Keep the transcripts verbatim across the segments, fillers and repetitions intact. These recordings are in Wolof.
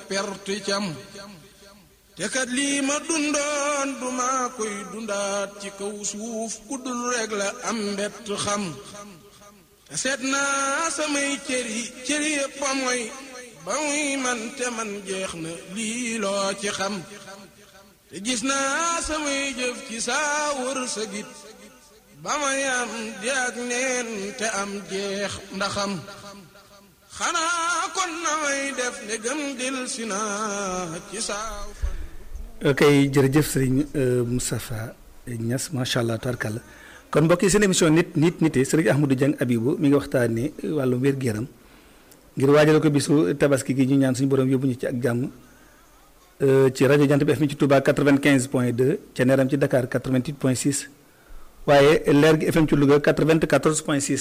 perte cam te kat lii ma dundoon duma koy dundaat ci kaw suuf ku dul rek la am mbett xam te seet naa samay cëri cëri yëpp a mooy ba muy man te man jeex na lii loo ci xam te gis naa samay jëf ci saa wër sa git ba may am di ak neen te am jeex ndaxam xanaa kon na may def ne gëm dil si naa ci saa. ok jërëjëf sëriñ Moustapha Niass macha allah tabarkàlla kon mbokk yi seen émission nit nit nite sëriñ Ahmadou Dieng Abibou mi ngi waxtaanee wàllum wér-gu-yaram ngir waajal ko bisu tabaski gi ñu ñaan suñu borom yóbbu ñu ci ak jàmm ci rajo Jant bi F M ci Touba quatre-vingt-quinze point deux ca Neeram ci Dakar quatre-vingt-huit point six waaye leer gi F M ci Louga quatre-vingt-quatorze point six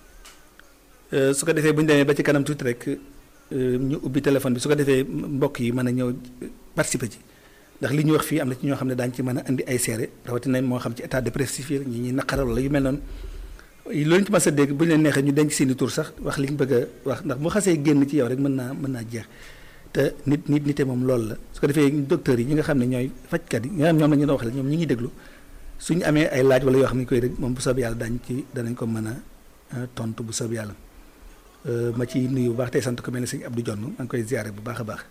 su ko defee bu ñu demee ba ci kanam tuuti rek ñu ubbi téléphone bi su ko defee mbokk yi mën a ñëw participer ci ndax li ñu wax fii am na ci ñoo xam ne daañu ci mën a indi ay seere rawatina moo xam ci état dépressif yi ñi ñuy naqaral wala yu mel noonu loolu ñu ci mas a dégg bu ñu leen neexee ñu denc seeni tur sax wax li ñu bëgg a wax ndax bu xasee génn ci yow rek mën naa mën naa jeex te nit nit nite moom loolu la su ko defee docteurs yi ñi nga xam ne ñooy fajkat yi nga xam ñoom la ñu doon waxee ñoom ñi ngi déglu suñu amee ay laaj wala yoo xam ne ñu koy dégg moom bu soob yàlla daañu ci danañ ko mën a tontu bu soob yàlla ma ci nuyu bu baax tey sant ko mel ne sëñ Abdou Jonn maa ngi koy ziare bu baax a baax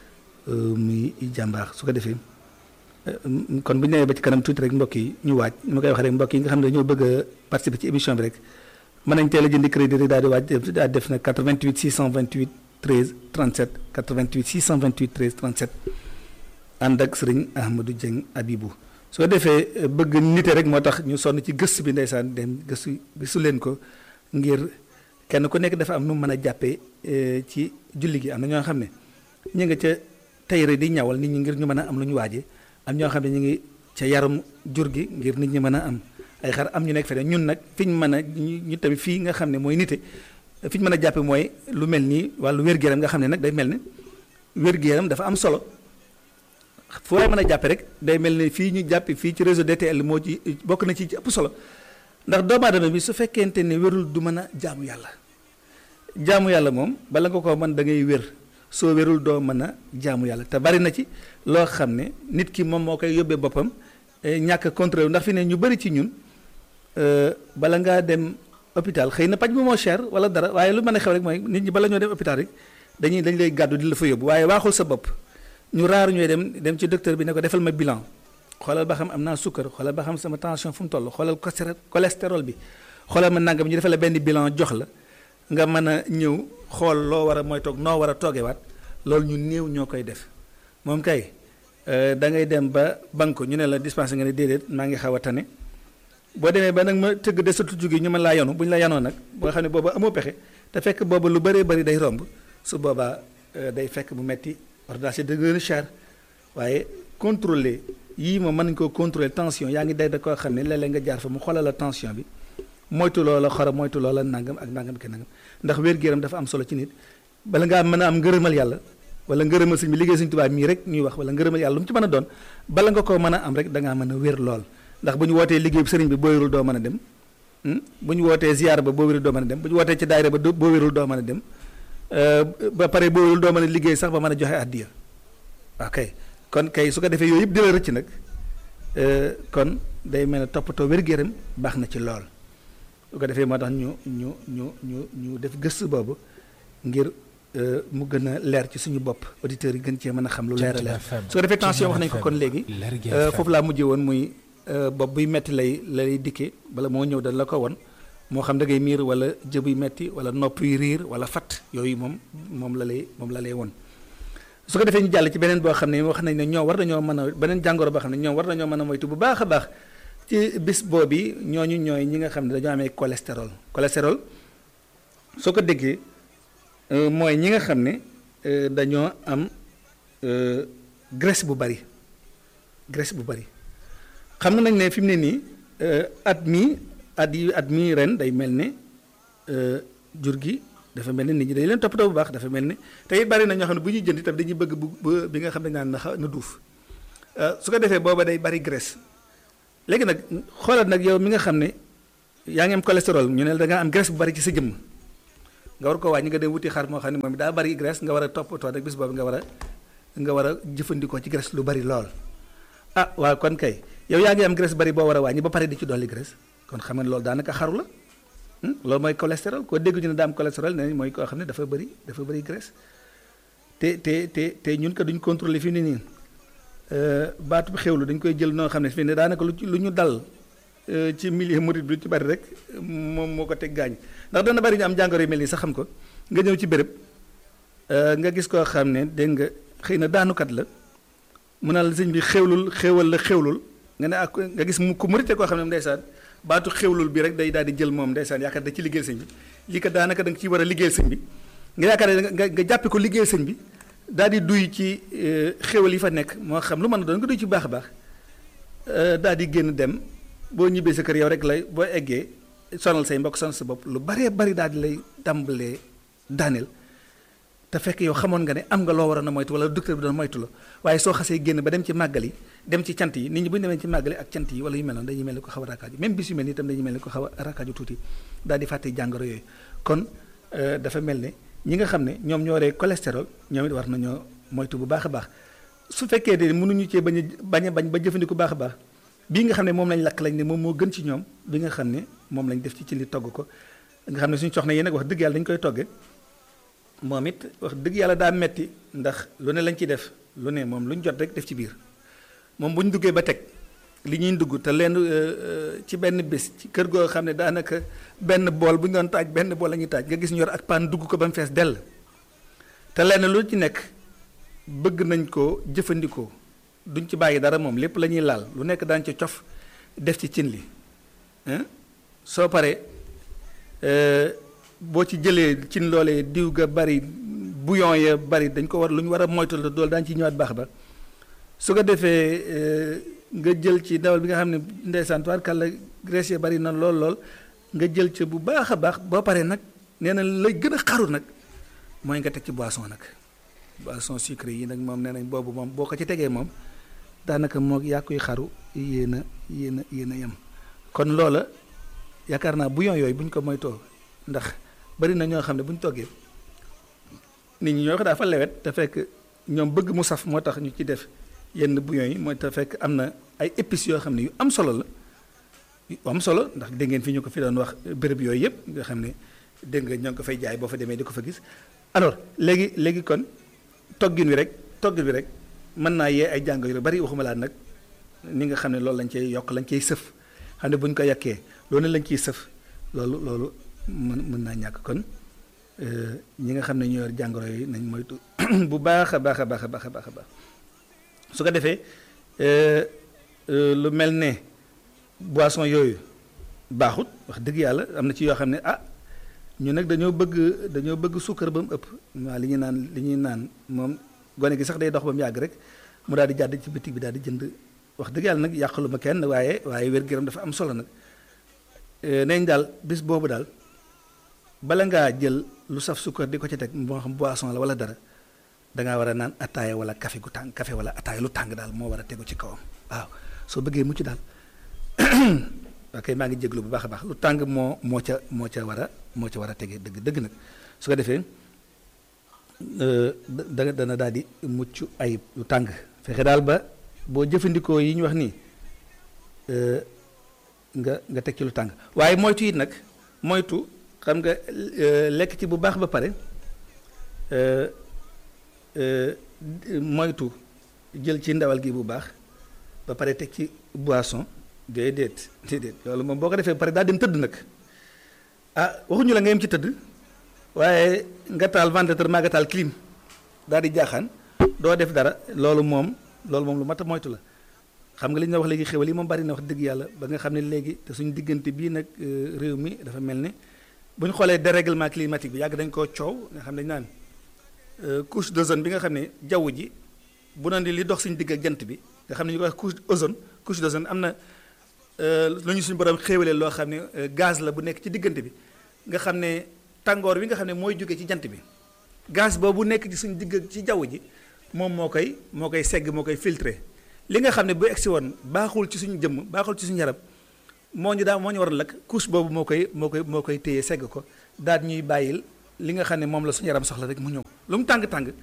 muy jàmbaax su ko defee kon bu ñu nee ba ci kanam tuuti rek mbokk yi ñu waaj ñu ma koy wax rek mbokk yi nga xam ne dañoo bëgg a participer ci émission bi rek mën nañ teel a jëndi crédit rek daal di waaj daal def na quatre-vingt-huit six cent vingt-huit treize trente-sept quatre-vingt-huit six cent vingt-huit treize trente-sept ànd ak sëriñ Ahmadou Dieng Abibou su ko defee bëgg nite rek moo tax ñu sonn ci gëstu bi ndeysaan dem gëstu gëstu leen ko ngir kenn ku nekk dafa am nu mën a jàppee ci julli gi am na ñoo xam ne ñu nga ca tayre di ñawal nit ñi ngir ñu mën a am lu ñu waajee am ñoo xam ne ñu ngi ca yarum jur gi ngir nit ñi mën a am ay xar am ñu nekk feneen ñun nag fi ñu mën a ñu tamit fii nga xam ne mooy nite fi ñu mën a jàppe mooy lu mel nii wàllu wér-gu-yaram nga xam ne nag day mel ne wér-gu-yaram dafa am solo foo mën a jàppe rek day mel ne fii ñu jàppe fii ci réseau D T L moo ci bokk na ci ci ëpp solo ndax doomu aadama bi su fekkente ne wérul du mën a jaamu yàlla jaamu yàlla moom bala nga ko mën da ngay wér soo wérul doo mën a jaamu yàlla te bari na ci loo xam ne nit ki moom moo koy yóbbee boppam ñàkk contrôle ndax fi ne ñu bari ci ñun bala ngaa dem hôpital xëy na paj bi moo cher wala dara waaye lu mën a xew rek mooy nit ñi bala ñoo dem hôpital rek dañuy dañ lay gàddu di la fa yóbbu waaye waaxul sa bopp ñu raaru ñooy dem dem ci docteur bi ne ko defal ma bilan xoolal ba xam am naa sukkar xoolal ba xam sama tension fu mu toll xoolal cholestérol bi xoolal ma nangam ñu defal la benn bilan jox la nga mën a ñëw xool loo war a mooy toog noo war a toogewaat loolu ñu néew ñoo koy def moom kay da ngay dem ba banque ñu ne la dispensé nga ne déedéet maa ngi xaw a tane boo demee ba nag ma tëgg desatu jóge ñu mën laa yanu bu ñu la yanoo nag ba nga xam ne booba amoo pexe te fekk booba lu bëree bëri day romb su boobaa day fekk bu metti ordonnance de gën a cher waaye contrôler yii moom mën nañu koo contrôler tension yaa ngi day da koo xam ne léeg-léeg nga jaar fa mu xoolal la tension bi moytu loola xorom moytu loola nangam ak nangam ke nangam ndax wér-gu-yaram dafa am solo ci nit bala ngaa mën a am ngërëmal yàlla wala ngërëmal sëñ bi liggéey sëñ Tuubaa mii rek ñuy wax wala ngërëmal yàlla lu mu ci mën a doon bala nga koo mën a am rek da ngaa mën a wér lool ndax bu ñu wootee liggéey sëriñ bi boo wérul doo mën a dem bu ñu wootee ziyaar ba boo wérul doo mën a dem bu ñu wootee ci daayira ba boo wérul doo mën a dem ba pare boo wérul doo mën a liggéey sax ba mën a joxe addiya ok kon kay su ko defee yooyu yëpp di la rëcc nag kon day mel ne toppatoo wér-gu-yaram baax na ci lool su ko defee moo tax ñu ñu ñu ñu ñu def gëstu boobu ngir mu gën a leer ci suñu bopp auditeurs yi gën cee mën a xam lu leer a leer su ko defee tension wax nañ ko kon léegi foofu laa mujjee woon muy bopp buy metti lay lay dikkee bala moo ñëw dañ la ko won moo xam da ngay miir wala jëbuy metti wala nopp yu riir wala fat yooyu moom moom la lay moom la lay won su ko defee ñu jàll ci beneen boo xam ne wax nañ ne ñoom war nañoo mën a beneen jàngoro boo xam ne ñoom war nañoo mën a moytu bu baax a baax ci bis boobu ñooñu ñooy ñi nga xam ne dañoo amee cholestérol cholestérol soo ko déggee mooy ñi nga xam ne dañoo am graisse bu bari graisse bu bari xam nañ ne fi mu ne nii at mi at yi at mi ren day mel ne jur gi dafa mel ne nit ñi dañ leen toppatoo bu baax dafa mel ne te it bari na ñoo xam ne bu ñuy jënd itam dañuy bëgg bu bi nga xam ne naan na na duuf su ko defee booba day bari graisse léegi nag xoolal nag yow mi nga xam ne yaa ngi am cholestérol ñu ne da nga am graisse bu bari ci sa jëmm nga war ko wàññi nga dem wuti xar moo xam ne moom daa bari graisse nga war a toppatoo rek bis boobu nga war a nga war a jëfandikoo ci graisse lu bari lool ah waaw kon kay yow yaa ngi am graisse bari boo war a wàññi ba pare di ci dolli graisse kon xam nga loolu daanaka xaru la loolu mooy cholestérol koo dégg ñu ne daa am cholestérol ne mooy koo xam ne dafa bëri dafa bëri graisse te te te te ñun ko duñ contrôler fi mu ne nii baatu bi xewlu dañ koy jël noo xam ne fi ne daanaka lu lu ñu dal ci milieu murid bi lu ci bari rek moom moo ko teg gaañ ndax dana bari ñu am jàngoro yu mel nii sax xam ko nga ñëw ci béréb nga gis koo xam ne dégg nga xëy na daanukat la mu naa la sëñ bi xewlul xewal la xewlul nga ne ak nga gis mu ku murite koo xam ne ndeysaan baatu xewlul bi rek day daal di jël moom ndeysaan yaakaar da ci liggéeyal sëñ bi lii ko daanaka da nga ciy war a liggéeyal sëñ bi nga yaakaar ne nga nga jàppe ko liggéeyal sëñ bi daal di duy ci xewal yi fa nekk moo xam lu mën a doon nga duy ci baax a baax daal di génn dem boo ñibbee sa kër yow rek lay boo eggee sonal say mbokk sonal sa bopp lu baree bari daal di lay tàmbalee daaneel te fekk yow xamoon nga ne am nga loo waroon a moytu wala docteur bi doon moytu la waaye soo xasee génn ba dem ci màggal yi dem ci cant yi nit ñi bu ñu demee ci màggal yi ak cant yi wala yu mel noonu dañuy mel ni ko xaw a rakkaaju même bis yu mel ni itam dañuy mel ni ko xaw a rakkaaju tuuti daal di fàtte jàngoro yooyu kon dafa mel ne ñi nga xam ne ñoom ñoo ree cholestérol ñoom it war nañoo moytu bu baax a baax su fekkee de mënuñu cee bañ a bañ a bañ ba jëfandiku baax a baax bii nga xam ne moom lañ lakk lañ ne moom moo gën ci ñoom bi nga xam ne moom lañ def ci ci li togg ko nga xam ne suñu soxna yi nag wax dëgg yàlla dañu koy togge moom it wax dëgg yàlla daa metti ndax lu ne lañ ci def lu ne moom lu ñu jot rek def ci biir moom bu ñu duggee ba teg li ñuy dugg te leen ci benn bés ci kër goo xam ne daanaka benn bool bu ñu doon taaj benn bool la ñuy taaj nga gis ñu yor ak paan dugg ko ba mu fees dell te lenn lu ci nekk bëgg nañ ko jëfandikoo duñ ci bàyyi dara moom lépp la ñuy laal lu nekk daañu ca cof def ci cin li soo paree boo ci jëlee cin loolee diw ga bari bouillon ya bari dañ ko war lu ñu war a moytu la dool daañu ci ñëwaat baax ba su ko defee nga jël ci ndawal bi nga xam ne ndeysaan tubaarkàlla graisse ya bari na lool lool nga jël ca bu baax a baax boo paree nag nee na lay gën a xaru nag mooy nga teg ci boisson nag boisson sucré yi nag moom nee nañ boobu moom boo ko ci tegee moom daanaka moo yaa koy xaru yéen a yéen a yéen a yem kon loola yaakaar naa bouillon yooyu bu ñu ko moytoo ndax bari na ñoo xam ne bu ñu toggee nit ñi ñoo ko dafa lewet te fekk ñoom bëgg mu saf moo tax ñu ci def yenn bouillon yi mooy te fekk am na ay épices yoo xam ne yu am solo la yu am solo ndax dégg ngeen fi ñu ko fi doon wax béréb yooyu yëpp nga xam ne dégg nga ñoo ngi ko fay jaay boo fa demee di ko fa gis alors léegi léegi kon toggin wi rek toggin wi rek mën naa yee ay jàng yu bari waxuma laa nag ni nga xam ne loolu lañ cey yokk lañ cey sëf xam ne bu ñu ko yokkee loolu lañ ciy sëf loolu loolu mën mën naa ñàkk kon ñi nga xam ne ñoo yor jàngoro yi nañ moytu bu baax a baax a baax a baax a baax a baax su ko defee lu mel ne boisson yooyu baaxut wax dëgg yàlla am na ci yoo xam ne ah ñu nag dañoo bëgg dañoo bëgg suukar ba mu ëpp waaw li ñuy naan li ñuy naan moom gone gi sax day dox ba mu yàgg rek mu daal di jàdd ci bitig bi daal di jënd wax dëgg yàlla nag yàqalu ma kenn waaye waaye wér-gu-yaram dafa am solo nag neñ daal bis boobu daal bala ngaa jël lu saf suukar di ko ci teg moo xam boisson la wala dara dangaa war a naan ataaya wala café gu tàng café wala ataaya lu tàng daal moo war a tegu ci kawam waaw soo bëggee mucc daal ok maa ngi jéglu bu baax a baax lu tàng moo moo ca moo ca war a moo ca war a tege dëgg dëgg nag su ko defee da dana daal di mucc ayib lu tàng fexe daal ba boo jëfandikoo yi ñu wax nii nga nga teg ci lu tàng waaye moytu it nag moytu xam nga lekk ci bu baax ba pare moytu jël ci ndawal gi bu baax ba pare teg ci boisson déedéet déedéet loolu moom boo ko defee ba pare daal dem tëdd nag ah waxuñu la nga yem ci tëdd waaye nga taal ventilateur maa nga taal clim daal di jaaxaan doo def dara loolu moom loolu moom lu mat a moytu la xam nga li ñu wax léegi xéwal yi moom bari na wax dëgg yàlla ba nga xam ne léegi te suñu diggante bii nag réew mi dafa mel ne bu ñu xoolee dérèglement climatique bi yàgg dañ koo coow nga xam ne dañu naan couche d'ozone bi nga xam ne jaww ji bu na di li dox suñu digg ak jant bi nga xam ne ñu koy wax couche ozone couche d'ozone am na lu ñu suñu borom xéwalee loo xam ne gaz la bu nekk ci diggante bi nga xam ne tàngoor bi nga xam ne mooy jóge ci jant bi gaz boobu nekk ci suñu digg ci jaww ji moom moo koy moo koy segg moo koy filtré li nga xam ne bu egsi woon baaxul ci suñu jëmm baaxul ci suñu yaram moo ñu daa moo ñu war a lakk couche boobu moo koy moo koy moo koy téye segg ko daal ñuy bàyyil li nga xam ne moom la suñu yaram soxla rek mu ñëw lu mu tàng-tàng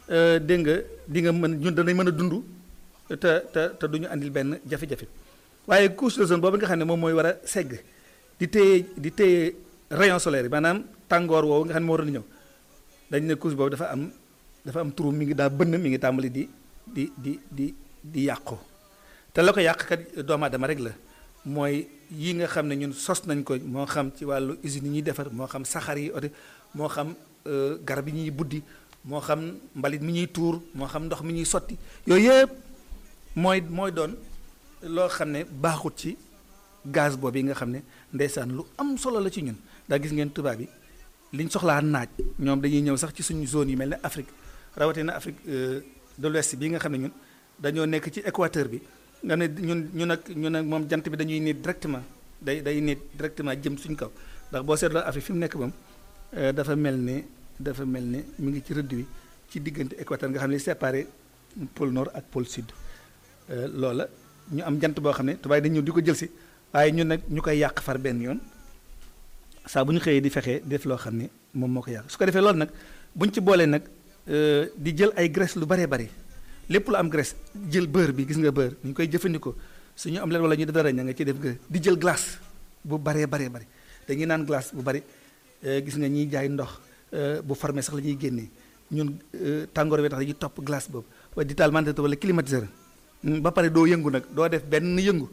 dégg nga di nga mën ñun danañ mën a dund te te te du ñu andil benn jafe-jafe waaye couche d'ozone boobu nga xam ne moom mooy war a segg di téye di téye rayon solaire yi maanaam tàngoor woowu nga xam ne moo waroon ñëw dañ ne couche boobu dafa am dafa am trou mi ngi daa bënn mi ngi tàmbali di di di di di yàqu te la ko yàq kat doomu aadama rek la mooy yi nga xam ne ñun sos nañ ko moo xam ci wàllu usines yi ñuy defar moo xam saxaar yi oto moo xam garab yi ñuy buddi moo xam mbalit mi ñuy tuur moo xam ndox mi ñuy sotti yooyu yëpp mooy mooy doon loo xam ne baaxut ci gaz boobu yi nga xam ne ndeysaan lu am solo la ci ñun daa gis ngeen tubaab yi liñ soxlaa naaj ñoom dañuy ñëw sax ci suñu zone yi mel ne Afrique rawatina Afrique de l'Ouest bii nga xam ne ñun dañoo nekk ci équateur bi nga ne ñun ñun ak ñun ak moom jant bi dañuy nit directement day day nit directement jëm suñ kaw ndax boo seetloo Afrique fi mu nekk moom dafa mel ne dafa mel ne mu ngi ci rëdd wi ci diggante équateur nga xam ne séparé pôle nord ak pôle sud loola ñu am jant boo xam ne tubaab dañu ñëw di ko jël si waaye ñun nag ñu koy yàq far benn yoon saa bu ñu xëyee di fexe def loo xam ne moom moo ko yàq su ko defee loolu nag bu ñu ci boolee nag di jël ay graisse lu baree bari lépp lu am graisse jël beurre bi gis nga beurre ñu koy jëfandikoo suñu am leen wala ñu def dara ña nga ci def nga di jël glace bu baree baree bari dañuy naan glace bu bari gis nga ñiy jaay ndox bu formé sax la ñuy génnee ñun tàngoor bi tax dañuy topp glace boobu waaye di taal ventilateur wala climatiseur ba pare doo yëngu nag doo def benn yëngu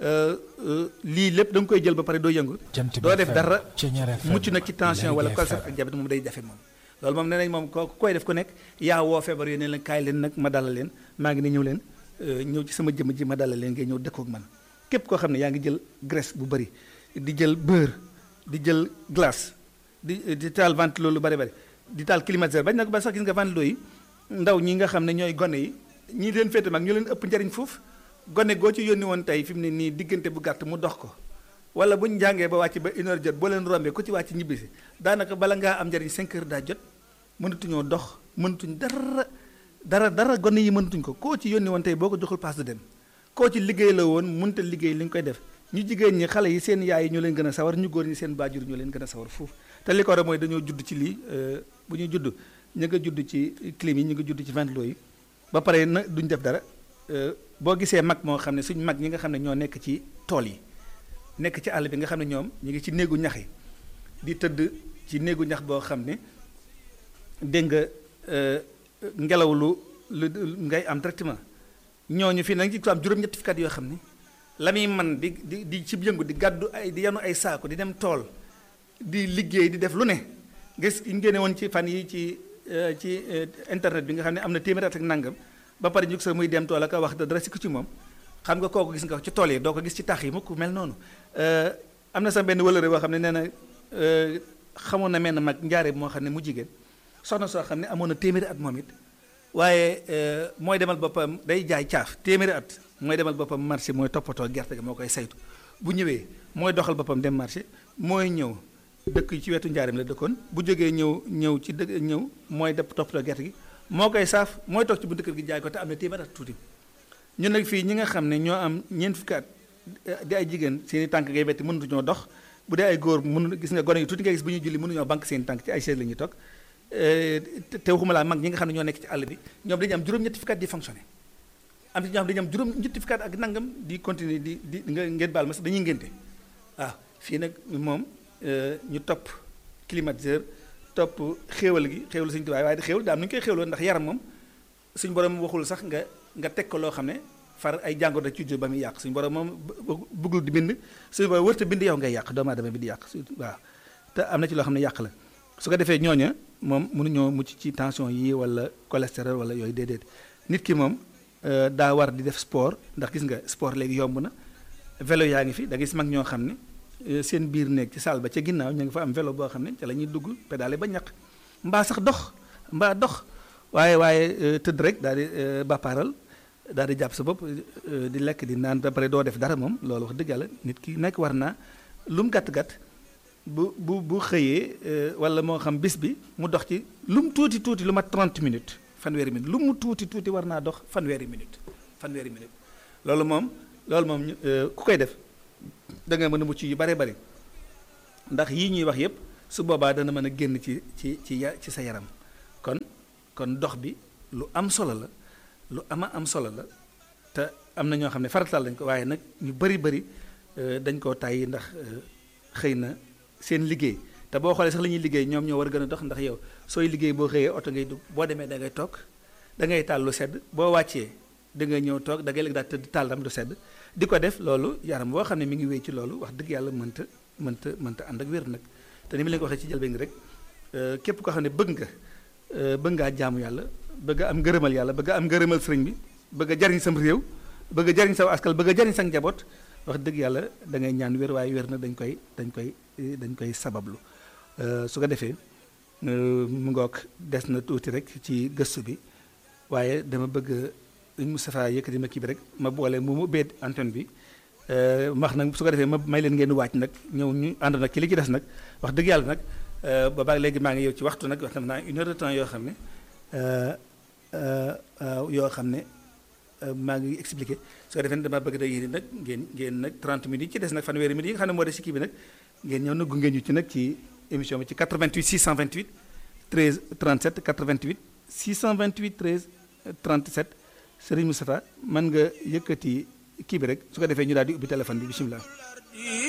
lii lépp da nga koy jël ba pare doo yëngu doo def dara mucc nag ci tension wala cholestérol ak diabète moom day jafe moom loolu moom nee nañ moom ko koy def ku nekk yaa woo feebar yooyu ne leen kaay leen nag ma dalal leen maa ngi ne ñëw leen ñëw ci sama jëmm ji ma dalal leen ngay ñëw dëkkoog man képp koo xam ne yaa ngi jël graisse bu bari di jël beurre di jël glace di di taal ventilo lu bari bari di taal climatiseur bañ nag ba sax gis nga ventilo yi ndaw ñi nga xam ne ñooy gone yi ñi leen féete mag ñu leen ëpp njariñ foofu gone goo ci yónni woon tey fi mu ne nii diggante bu gàtt mu dox ko wala bu ñu jàngee ba wàcc ba une heure jot boo leen rombee ku ci wàcc ñibbisi daanaka bala ngaa am njariñ cinq heures daa jot mënatuñoo dox mënatuñ dara dara dara gone yi mënatuñ ko koo ci yónni woon tey boo ko joxul paas du dem koo ci liggéey la woon mënta liggéey li nga koy def ñu jigéen ñi xale yi seen yaay yi ñoo leen gën a sawar ñu góor ñi seen baajur ñoo leen gën a sawar foofu te li ko war mooy dañoo judd ci lii bu ñuy judd ñu nga judd ci clim yi ñu nga judd ci ventilo yi ba pare na duñ def dara boo gisee mag moo xam ne suñ mag ñi nga xam ne ñoo nekk ci tool yi nekk ci àll bi nga xam ne ñoom ñu ngi ci néegu ñax yi di tëdd ci néegu ñax boo xam ne dégg nga ngelaw lu lu ngay am directement ñooñu fii nag ci ko am juróom-ñetti fukki at yoo xam ne la muy man di di di ci yëngu di gàddu ay di yanu ay saako di dem tool di liggéey di def lu ne gis ñu génne woon ci fan yi ci ci internet bi nga xam ne am na téeméer at ak nangam ba pare ñu sa muy dem tool ak wax dara si ko ci moom xam nga kooku gis nga ko ci tool yi doo ko gis ci tax yi mukk mel noonu am na sa benn wëlëre boo xam ne nee na xamoon na mel na mag njaare moo xam ne mu jigéen soxna soo xam ne amoon na téeméeri at moom it waaye mooy demal boppam day jaay caaf téeméeri at mooy demal boppam marché mooy toppatoo gerte ga moo koy saytu bu ñëwee mooy doxal boppam dem marché mooy ñëw dëkk yi ci wetu njaareem la dëkkoon bu jógee ñëw ñëw ci dëkk ñëw mooy def toppatoo gerte gi moo koy saaf mooy toog ci buntu kër gi jaay ko te am na téeméer at tuuti ñun nag fii ñi nga xam ne ñoo am ñeent fukki at di ay jigéen seen i tànk ngay betti mënatuñoo dox bu dee ay góor mënu gis nga gone yi tuuti ngay gis bu ñuy julli mënuñoo banque seen i tànk ci ay chaise la ñuy toog te waxuma laa mag ñi nga xam ne ñoo nekk ci àll bi ñoom dañu am juróom-ñetti fukki at di fonctionner am ci ñoo xam dañu am juróom-ñetti fukki at ak nangam di continuer di di nga ngeen baal ma sax dañuy ngénte waaw fii nag moom ñu topp climatiseur topp xéewal gi xéewal suñu tubaab waaye di xéewal daa am nu ñu koy xéewaloon ndax yaram moom suñu borom waxul sax nga nga teg ko loo xam ne far ay jàngoro da ci jur ba muy yàq suñu borom moom bëggul di bind suñu borom wërta bind yow ngay yàq doomu aadama bi di yàq waaw te am na ci loo xam ne yàq la su ko defee ñooña moom mënuñoo mucc ci tension yi wala cholestérol wala yooyu déedéet nit ki moom daa war di def sport ndax gis nga sport léegi yomb na vélo yaa ngi fi da ngay gis mag ñoo xam ne seen biir néeg ci salle ba ca ginnaaw ñu ngi fa am vélo boo xam ne ca la ñuy dugg pédale ba ñaq mbaa sax dox mbaa dox waaye waaye tëdd rek daal di bàppaaral daal di jàpp sa bopp di lekk di naan ba pare doo def dara moom loolu wax dëgg yàlla nit ki nekk war naa lu mu gàtt-gàtt bu bu bu xëyee wala moo xam bis bi mu dox ci lu mu tuuti tuuti lu mat trente minutes fanweeri minutes lu mu tuuti tuuti war naa dox fanweeri minutes fanweeri minutes loolu moom loolu moom ku koy def da nga mën a mucc yu bare bari ndax yii ñuy wax yépp su boobaa dana mën a génn ci ci ci ya ci sa yaram kon kon dox bi lu am solo la lu ama am solo la te am na ñoo xam ne farataal lañ ko waaye nag ñu bari bari dañ koo tàyyi ndax xëy na seen liggéey te boo xoolee sax la ñuy liggéey ñoom ñoo war a gën a dox ndax yow sooy liggéey boo xëyee oto ngay dugg boo demee da ngay toog da ngay taal lu sedd boo wàccee da ngay ñëw toog da ngay léegi daal tëdd taal dam du sedd di ko def loolu yaram boo xam ne mi ngi wéy ci loolu wax dëgg yàlla mënta mënta mënta ànd ak wér nag te ni ma leen ko waxee ci jëlbeen gi rek képp koo xam ne bëgg nga bëgg ngaa jaamu yàlla bëgg am ngërëmal yàlla bëgg am ngërëmal sëriñ bi bëgg a jariñ sam réew bëgg a jariñ sa askal bëgg a jariñ sa njaboot wax dëgg yàlla da ngay ñaan wér waaye wér na dañ koy dañ koy dañ koy sabablu su ko defee mu ngoog des na tuuti rek ci gëstu bi waaye dama bëgg Moustapha yëkkati ma kii bi rek ma boole mu mu ubbee antenne bi wax nag su ko defee ma may leen ngeen wàcc nag ñëw ñu ànd nag ci li ci des nag wax dëgg yàlla nag boobaag léegi maa ngi yow ci waxtu nag wax naa une heure de temps yoo xam ne yoo xam ne maa ngi expliqué su ko defee dama bëgg da yéen nag ngeen ngeen nag trente minutes yi ci des nag fanweeri minutes yi nga xam ne moo des ci kii bi nag ngeen ñëw nag gunge ñu ci nag ci émission bi ci quatre-vingt-huit six cent vingt-huit treize trente-sept quatre-vingt-huit six cent vingt-huit treize trente-sept Serigne Moustapha mën nga yëkkati kii bi rek su ko defee ñu daal di ubbi téléphone bi bisimilah.